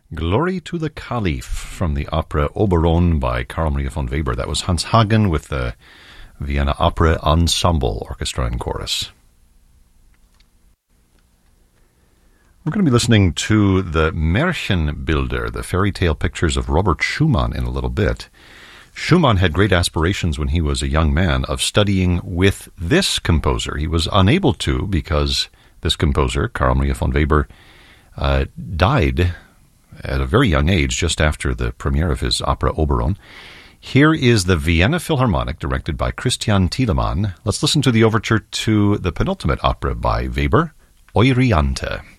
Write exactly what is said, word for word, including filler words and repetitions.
Glory to the Caliph from the opera Oberon by Carl Maria von Weber. That was Hans Hagen with the Vienna Opera Ensemble Orchestra and Chorus. We're going to be listening to the Märchenbilder, the fairy tale pictures of Robert Schumann in a little bit. Schumann had great aspirations when he was a young man of studying with this composer. He was unable to because this composer, Carl Maria von Weber, uh, died at a very young age, just after the premiere of his opera Oberon. Here is the Vienna Philharmonic, directed by Christian Thielemann. Let's listen to the overture to the penultimate opera by Weber, Euryanthe.